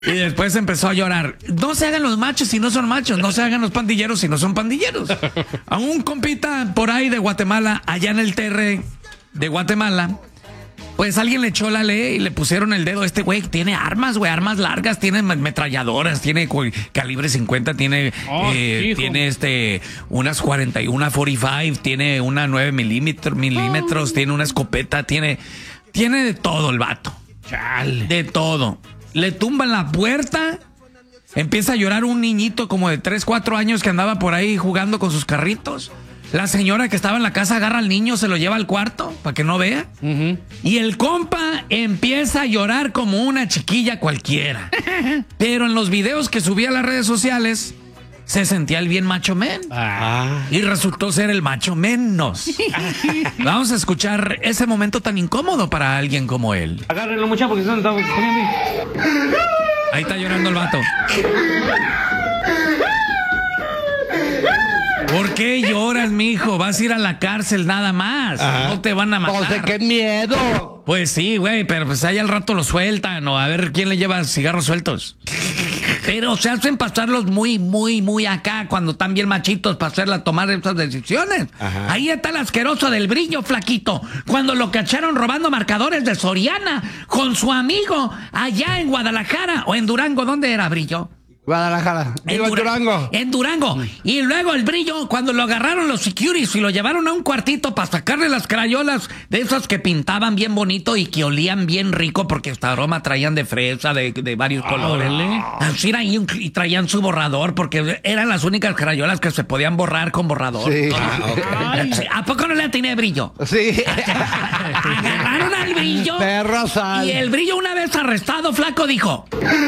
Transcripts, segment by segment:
Y después empezó a llorar. No se hagan los machos si no son machos. No se hagan los pandilleros si no son pandilleros. A un compita por ahí de Guatemala, allá en el TR de Guatemala, pues alguien le echó la ley y le pusieron el dedo. Este güey tiene armas, güey, armas largas, tiene metralladoras, tiene calibre 50, tiene unas 41, una 45, tiene una 9 milímetros, tiene una escopeta, tiene de todo el vato. Chale. De todo. Le tumban la puerta, empieza a llorar un niñito como de 3, 4 años que andaba por ahí jugando con sus carritos. La señora que estaba en la casa agarra al niño, se lo lleva al cuarto para que no vea. Uh-huh. Y el compa empieza a llorar como una chiquilla cualquiera. Pero en los videos que subía a las redes sociales se sentía el bien macho men. Y resultó ser el macho menos. Vamos a escuchar ese momento tan incómodo para alguien como él. Agárrenlo, muchachos, porque se están comiendo. Ahí está llorando el vato. ¿Por qué lloras, mijo? Vas a ir a la cárcel nada más. No te van a matar. Pues, ¡qué miedo! Pues sí, güey, pero pues ahí al rato lo sueltan, o a ver quién le lleva cigarros sueltos. Pero se hacen pasarlos muy acá cuando están bien machitos para hacerla tomar esas decisiones. Ajá. Ahí está el asqueroso del Brillo, flaquito. Cuando lo cacharon robando marcadores de Soriana con su amigo allá en Guadalajara o en Durango. ¿Dónde era, Brillo? Guadalajara. En Durango. En Durango. Y luego el Brillo, cuando lo agarraron los securities y lo llevaron a un cuartito para sacarle las crayolas de esas que pintaban bien bonito y que olían bien rico porque esta aroma traían de fresa, de varios colores. Así y traían su borrador porque eran las únicas crayolas que se podían borrar con borrador. Sí. ¿A poco no le atiné, Brillo? Sí. Agarraron al Brillo. Perro sal. Y el Brillo, una vez arrestado, flaco, dijo: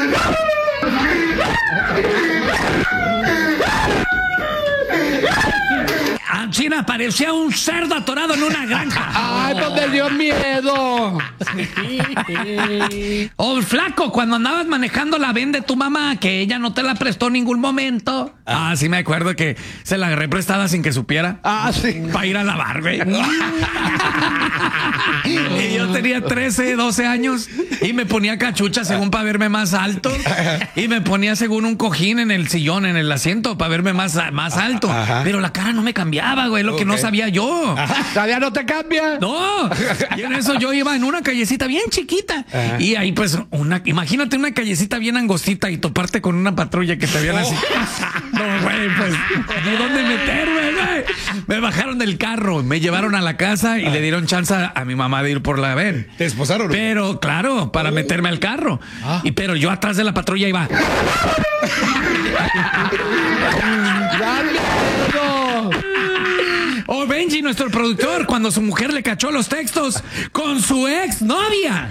China parecía un cerdo atorado en una granja. ¡Ay, pues me dio miedo! O flaco, cuando andabas manejando la ven de tu mamá, que ella no te la prestó en ningún momento. Sí me acuerdo que se la agarré prestada sin que supiera. Sí. Para ir a lavar, güey. Y yo tenía 13, 12 años y me ponía cachucha según para verme más alto. Y me ponía según un cojín en el sillón, en el asiento, para verme más alto. Pero la cara no me cambiaba, güey, lo que no sabía yo. ¿Todavía no te cambia? No. Y en eso yo iba en una callecita bien chiquita. Y ahí pues, imagínate una callecita bien angostita y toparte con una patrulla que te veían así. No, güey, pues, ¿de dónde meterme, güey? Me bajaron del carro, me llevaron a la casa y le dieron chance a mi mamá de ir por la ven. ¿Te esposaron? Pero, claro, para meterme al carro. Pero yo atrás de la patrulla iba. O Benji, nuestro productor, cuando su mujer le cachó los textos con su ex novia.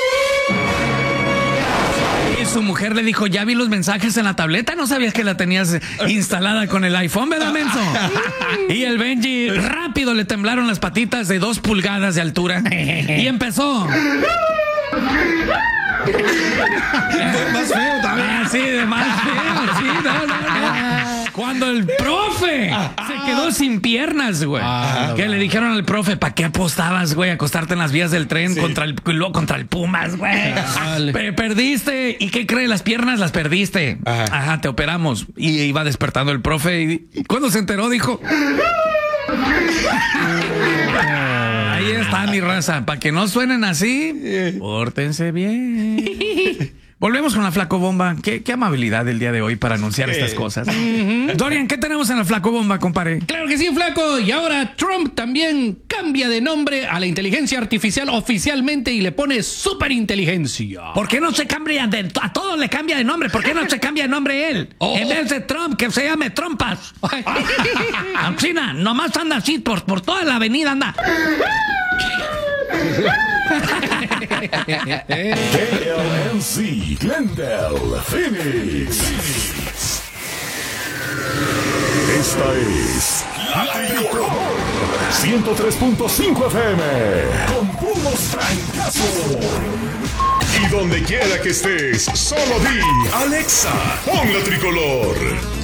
Y su mujer le dijo: ya vi los mensajes en la tableta, no sabías que la tenías instalada con el iPhone, ¿verdad, menso? Y el Benji rápido le temblaron las patitas de 2 pulgadas de altura y empezó. Más feo también. Sí, de más feo. Sí, no. Cuando el profe se quedó sin piernas, güey. Que le dijeron al profe: ¿para qué apostabas, güey? Acostarte en las vías del tren contra el Pumas, güey. Perdiste. ¿Y qué cree? Las piernas las perdiste. Te operamos. Y iba despertando el profe y cuando se enteró dijo: ahí está mi raza, para que no suenen así, pórtense bien. Volvemos con la Flaco Bomba. Qué amabilidad el día de hoy para anunciar estas cosas. Dorian, ¿qué tenemos en la Flaco Bomba, compadre? Claro que sí, flaco. Y ahora Trump también cambia de nombre a la inteligencia artificial oficialmente y le pone superinteligencia. ¿Por qué no se cambia a todos le cambia de nombre? ¿Por qué no se cambia de nombre él? En vez de Trump, que se llame Trompas. China, nomás anda así por toda la avenida, anda. KLNC, Glendale, Phoenix. Esta es La Tricolor 103.5 FM con puros francazos. Y donde quiera que estés, solo di: Alexa, pon La Tricolor.